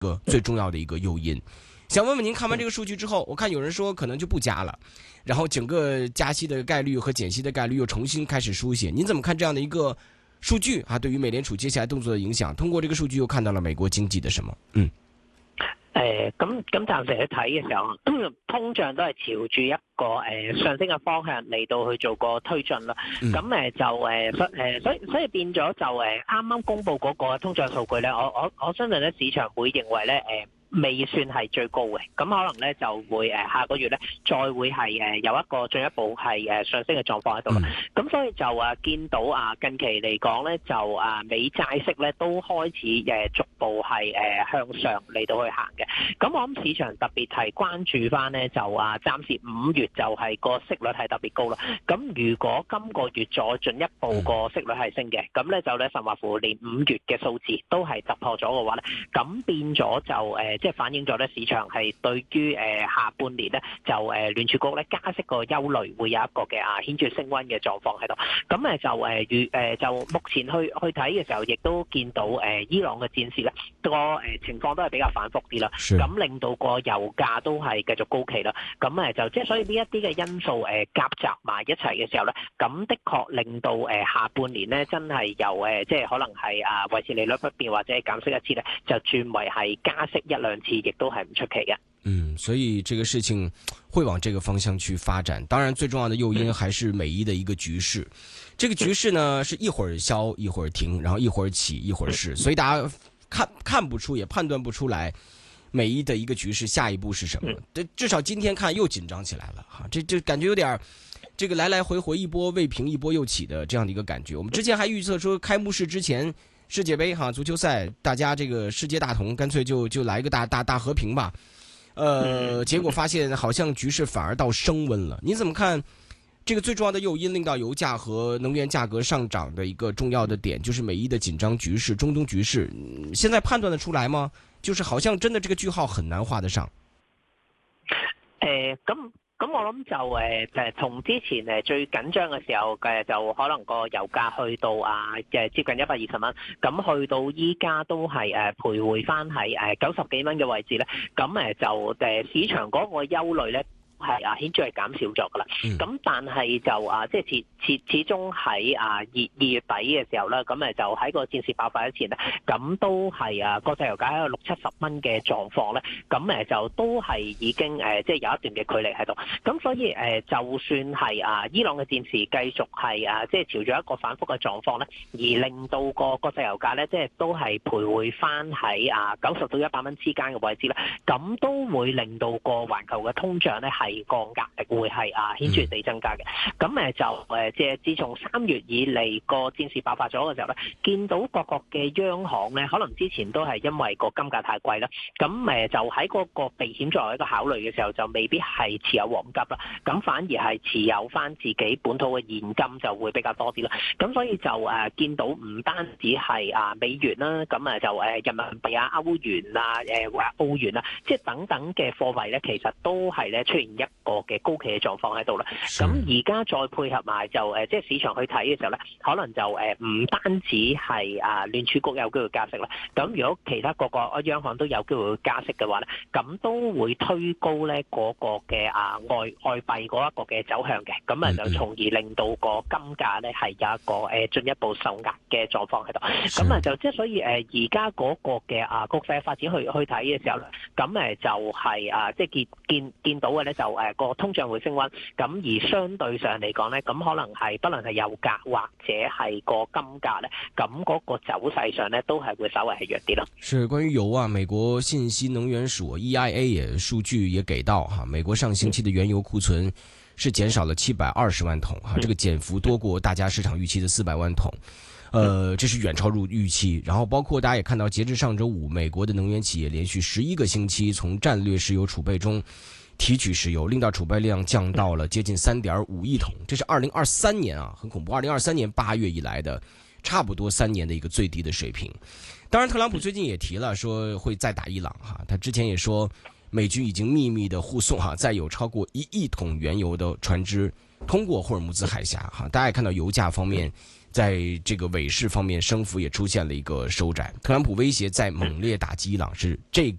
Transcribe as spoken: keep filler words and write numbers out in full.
个最重要的一个诱因。想问问您，看完这个数据之后，我看有人说可能就不加了，然后整个加息的概率和减息的概率又重新开始书写，您怎么看这样的一个数据啊？对于美联储接下来动作的影响，通过这个数據又看到了美國經濟的什麼？嗯， 誒咁咁暫時去睇嘅時候，通脹都係朝住一個誒、呃、上升嘅方向嚟到去做個推進啦。咁誒、嗯、就誒所誒所以所以變咗就誒啱啱公布嗰個通脹數據咧，我我我相信咧市場會認為咧誒。呃未算係最高嘅，咁可能咧就會誒下個月咧再會係誒有一個進一步係誒上升嘅狀況喺度啦。咁、嗯、所以就啊見到啊近期嚟講咧就啊美債息咧都開始誒逐步係誒向上嚟到去行嘅。咁我諗市場特別係關注翻咧就啊暫時五月就係個息率係特別高啦。咁如果今個月再進一步個息率係升嘅，咁咧就咧甚或乎連五月嘅數字都係突破咗嘅話咧，咁變咗就誒。即係反映咗咧，市場係對於誒下半年咧，就誒聯儲局咧加息個憂慮會有一個嘅啊顯著升溫嘅狀況喺度。咁誒就誒預誒就目前去去睇嘅時候，亦都見到誒伊朗嘅戰事咧個誒情況都係比較反覆啲啦。咁令到個油價都係繼續高企啦。咁誒就即係所以呢一啲嘅因素誒夾雜埋一齊嘅時候咧，咁的確令到誒下半年咧真係由誒即係可能係啊維持利率不變或者係減息一次咧，就轉為係加息一兩。亦都係唔出奇嘅。 嗯，所以這個事情會往這個方向去發展。當然，最重要的誘因還是美伊的一個局勢。這個局勢呢，是一會兒消，一會兒停，然後一會兒起，一會兒勢，所以大家看看不出，也判斷不出來美伊的一個局勢下一步是什麼。至少今天看又緊張起來了哈，這這感覺有點這個來來回回一波未平一波又起的這樣的一個感覺。我們之前還預測說開幕式之前。世界杯哈，足球賽，大家這個世界大同，乾脆就就來一個大大大和平吧。呃，結果發現好像局勢反而到升溫了。你怎麼看？這個最重要的誘因令到油價和能源價格上漲的一個重要的點，就是美伊的緊張局勢、中東局勢。現在判斷得出來嗎？就是好像真的這個句號很難畫得上。 誒，咁。咁我諗就誒誒，從之前誒最緊張嘅時候嘅，就可能個油價去到啊誒接近一百二十蚊，咁去到依家都係誒徘徊翻喺誒九十幾蚊嘅位置咧，咁誒就誒市場嗰個憂慮咧。係啊，顯著係減少咗噶啦。咁、嗯、但係就啊，即係始始始終喺啊二二月底嘅時候咧，咁誒就喺個戰事爆發之前咧，咁都係啊國際油價喺個六七十蚊嘅狀況咧，咁誒就都係已經誒即係有一段嘅距離喺度。咁所以誒，就算係啊伊朗嘅戰事繼續係啊即係朝住一個反覆嘅狀況咧，而令到個國際油價咧即係都係徘徊翻喺啊九十到一百蚊之間嘅位置咧，咁都會令到個環球嘅通脹咧係降壓力會係啊顯著地增加嘅，咁誒就誒即係自從三月以嚟個戰事爆發咗嘅時候咧，見到各國嘅央行咧，可能之前都係因為個金價太貴啦，咁誒就喺嗰個避險作為一個考慮嘅時候，就未必係持有黃金啦，咁反而係持有翻自己本土嘅現金就會比較多啲啦。咁所以就誒見到唔單止係啊美元啦，咁誒就誒人民幣啊、歐元啊、誒或澳元啊，即係等等嘅貨幣咧，其實都係咧出現一個嘅高企嘅狀況喺度啦，咁而家再配合埋就誒，即係市場去睇嘅時候咧，可能就誒唔單止係啊聯儲局有機會加息啦，咁如果其他各個央行都有機會加息嘅話咧，咁都會推高咧嗰個嘅啊外外幣嗰一個嘅走向嘅，咁啊就從而令到個金價咧係有一個誒進一步受壓嘅狀況喺度，咁啊就即係所以誒而家嗰個嘅啊局勢發展去去睇嘅時候咧，咁誒就係啊即係見見見到嘅咧就誒。個通脹會升溫，咁而相對上嚟講咧，咁可能係不論係油價或者係個金價咧，咁嗰個走勢上咧都係會稍微係弱啲咯。 是關於油啊，美國信息能源署 E I A 也數據也給到哈，美國上星期的原油庫存是減少了七百二十萬桶哈，這個減幅多過大家市場預期的四百萬桶。呃，這是遠超入預期。然後包括大家也看到，截至上周五，美國的能源企業連續十一個星期從戰略石油儲備中提取石油，令到儲備量降到了接近三點五億桶，這是二零二三年啊，很恐怖，二零二三年八月以來的差不多三年的一個最低的水平。當然，特朗普最近也提了，說會再打伊朗哈，他之前也說美軍已經秘密的護送哈，再有超過一億桶原油的船隻通過霍爾木茲海峽哈。大家也看到油價方面在这个尾市方面升幅也出现了一个收窄。特朗普威胁再猛烈打击伊朗，是这